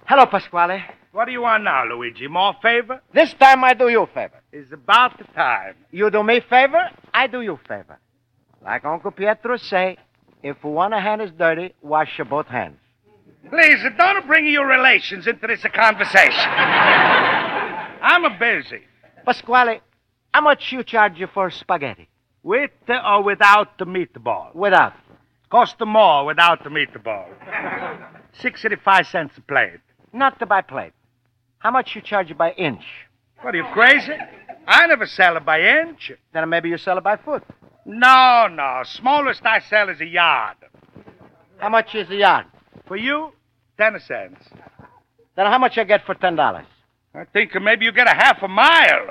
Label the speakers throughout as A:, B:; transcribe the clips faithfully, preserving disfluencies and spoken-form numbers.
A: Hello, Pasquale.
B: What do you want now, Luigi? More favor?
A: This time I do you a favor.
B: It's about the time.
A: You do me favor, I do you favor. Like Uncle Pietro say, if one hand is dirty, wash your both hands.
B: Please, don't bring your relations into this conversation. I'm a busy.
A: Pasquale, how much you charge you for spaghetti?
B: With or without the meatball?
A: Without.
B: Cost more without the meatball. sixty-five cents a plate.
A: Not to by plate. How much you charge by inch?
B: What, are you crazy? I never sell it by inch.
A: Then maybe you sell it by foot.
B: No, no. Smallest I sell is a yard.
A: How much is a yard?
B: For you, ten cents.
A: Then how much I get for ten dollars?
B: I think maybe you get a half a mile.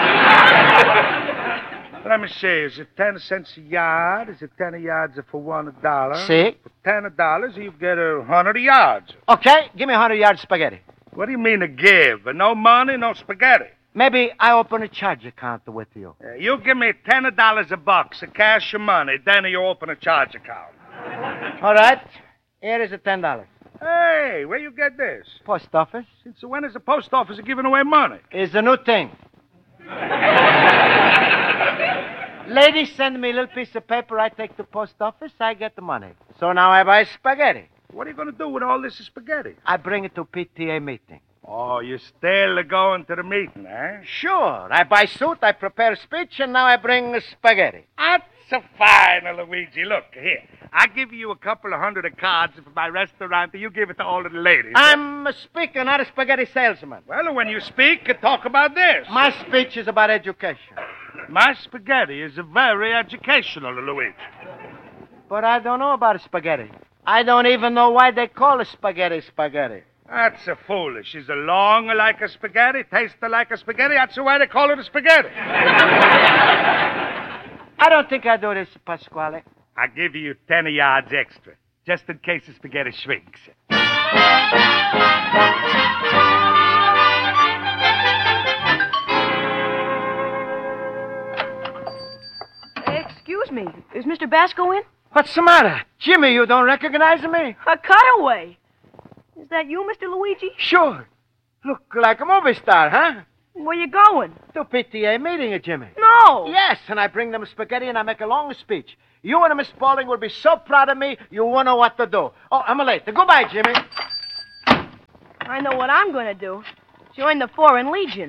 B: Let me see. Is it ten cents a yard? Is it ten yards for one dollar?
A: See?
B: For ten dollars, you get a hundred yards.
A: Okay, give me a hundred yards spaghetti.
B: What do you mean to give? No money, no spaghetti.
A: Maybe I open a charge account with you.
B: Uh, you give me ten dollars a bucks, a cash of money, then you open a charge account.
A: All right. Here is a ten dollars.
B: Hey, where you get this?
A: Post office.
B: Since when is the post office giving away money?
A: It's a new thing. Lady send me a little piece of paper. I take to post office. I get the money. So now I buy spaghetti.
B: What are you going to do with all this spaghetti?
A: I bring it to P T A meeting.
B: Oh, you're still going to the meeting, eh?
A: Sure. I buy suit, I prepare a speech, and now I bring spaghetti.
B: That's a fine, Luigi. Look, here. I give you a couple of hundred of cards for my restaurant, and you give it to all of the ladies.
A: I'm a speaker, not a spaghetti salesman.
B: Well, when you speak, talk about this.
A: My speech is about education.
B: My spaghetti is very educational, Luigi.
A: But I don't know about spaghetti. I don't even know why they call it spaghetti spaghetti.
B: That's a foolish. It's a long like a spaghetti, tastes like a spaghetti. That's why they call it a spaghetti.
A: I don't think I do this, Pasquale.
B: I give you ten yards extra, just in case the spaghetti shrinks.
C: Excuse me. Is Mister Basco in?
A: What's the matter? Jimmy, you don't recognize me?
C: A cutaway. Is that you, Mister Luigi?
A: Sure. Look like a movie star, huh?
C: Where you going?
A: To P T A meeting, Jimmy.
C: No.
A: Yes, and I bring them spaghetti and I make a long speech. You and Miss Spaulding will be so proud of me, you won't know what to do. Oh, I'm late. Goodbye, Jimmy.
C: I know what I'm going to do. Join the Foreign Legion.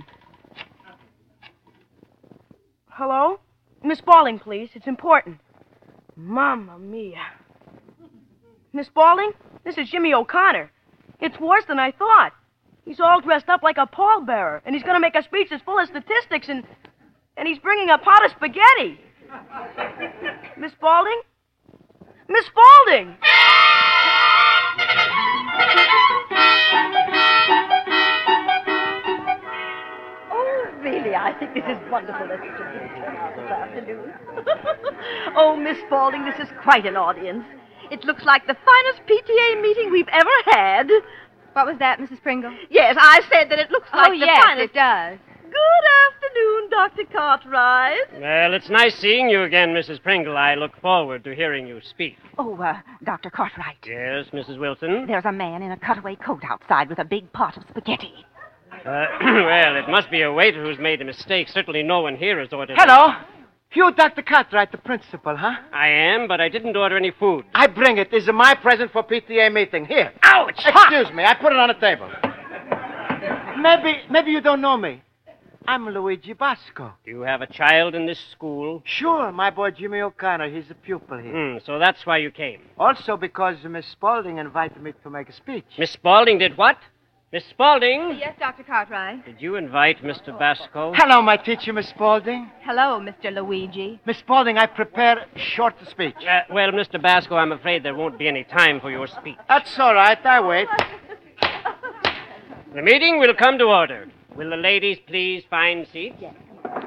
C: Hello? Miss Spaulding, please. It's important. Mamma mia. Miss Spaulding, this is Jimmy O'Connor. It's worse than I thought. He's all dressed up like a pallbearer, and he's going to make a speech that's full of statistics, and and he's bringing a pot of spaghetti. Miss Spaulding? Miss Spaulding!
D: Oh, really, I think this is wonderful that you came this afternoon. Oh, Miss Spaulding, this is quite an audience. It looks like the finest P T A meeting we've ever had.
E: What was that, Missus Pringle?
D: Yes, I said that it looks like
E: oh,
D: the
E: yes,
D: finest...
E: it does.
D: Good afternoon, Doctor Cartwright.
F: Well, it's nice seeing you again, Missus Pringle. I look forward to hearing you speak.
D: Oh, uh, Doctor Cartwright.
F: Yes, Missus Wilson?
D: There's a man in a cutaway coat outside with a big pot of spaghetti.
F: Uh, well, it must be a waiter who's made a mistake. Certainly no one here has ordered...
A: Hello. You Doctor Cartwright, the principal, huh?
F: I am, but I didn't order any food.
A: I bring it. This is my present for P T A meeting. Here.
F: Ouch!
A: Excuse me. I put it on the table. Maybe, maybe you don't know me. I'm Luigi Basco.
F: Do you have a child in this school?
A: Sure, my boy Jimmy O'Connor. He's a pupil here.
F: Hmm, so that's why you came.
A: Also because Miss Spaulding invited me to make a speech.
F: Miss Spaulding did what? Miss Spaulding?
E: Yes, Doctor Cartwright.
F: Did you invite Mister Basco?
A: Hello, my teacher, Miss Spaulding.
E: Hello, Mister Luigi.
A: Miss Spaulding, I prepare a short speech.
F: Uh, well, Mister Basco, I'm afraid there won't be any time for your speech.
A: That's all right. I wait.
F: The meeting will come to order. Will the ladies please find seats?
D: Yes.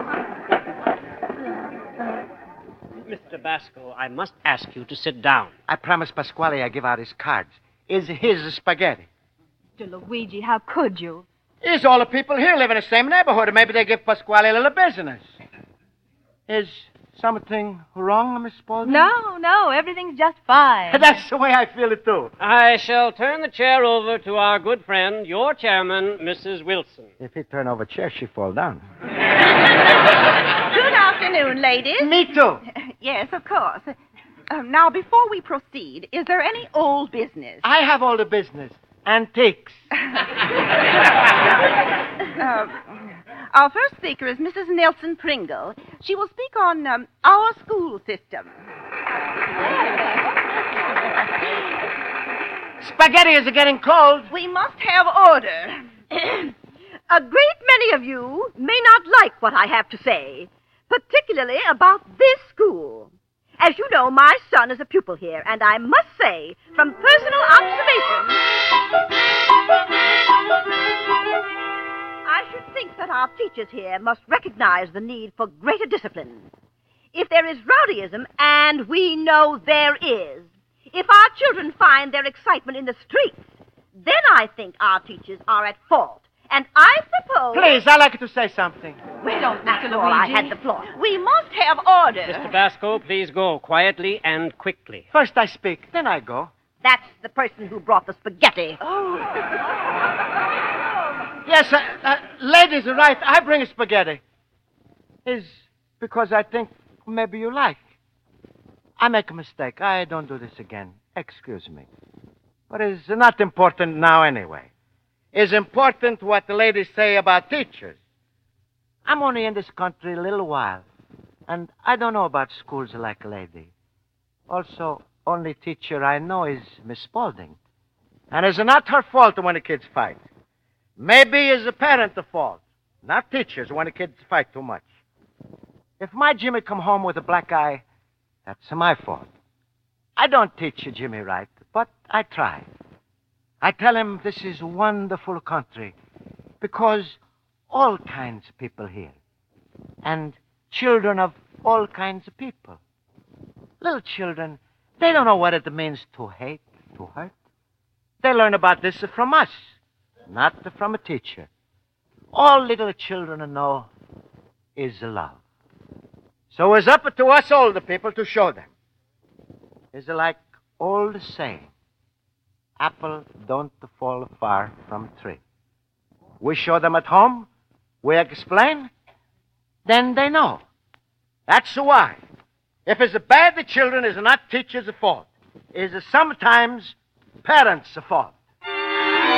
F: Mister Basco, I must ask you to sit down.
A: I promised Pasquale I give out his cards. Is his spaghetti.
E: Mister Luigi, how could you?
A: Is all the people here live in the same neighborhood, and maybe they give Pasquale a little business. Is Something wrong, Miss Spaulding?
E: No, no, everything's just fine.
A: That's the way I feel it, too.
F: I shall turn the chair over to our good friend, your chairman, Missus Wilson.
A: If he turn over chair, she fall down.
D: Good afternoon, ladies.
A: Me too.
D: Yes, of course. Um, now, before we proceed, is there any old business?
A: I have all the business. Antiques.
D: Uh, our first speaker is Missus Nelson Pringle. She will speak on um, our school system.
A: Spaghetti is getting cold.
D: We must have order. A great many of you may not like what I have to say, particularly about this school. As you know, my son is a pupil here, and I must say, from personal observation, I should think that our teachers here must recognize the need for greater discipline. If there is rowdyism, and we know there is, if our children find their excitement in the streets, then I think our teachers are at fault. And I suppose...
A: Please, I'd like to say something.
D: Well, don't, Mister All, I had the floor. We must have order.
F: Mister Basco, please go quietly and quickly.
A: First I speak, then I go.
D: That's the person who brought the spaghetti.
A: Oh. Yes, uh, uh, ladies are right. I bring spaghetti. Is because I think maybe you like. I make a mistake. I don't do this again. Excuse me. But it's not important now anyway. It's important what the ladies say about teachers. I'm only in this country a little while, and I don't know about schools like a lady. Also, only teacher I know is Miss Spaulding. And it's not her fault when the kids fight. Maybe it's the parent the fault, not teachers when the kids fight too much. If my Jimmy come home with a black eye, that's my fault. I don't teach you Jimmy right, but I try. I tell him this is a wonderful country because all kinds of people here. And children of all kinds of people. Little children, they don't know what it means to hate, to hurt. They learn about this from us, not from a teacher. All little children know is love. So it's up to us older people to show them. It's like old saying. Apple don't fall far from tree. We show them at home, we explain, then they know. That's why. If it's bad, the children is not teachers' fault. It's sometimes parents' fault.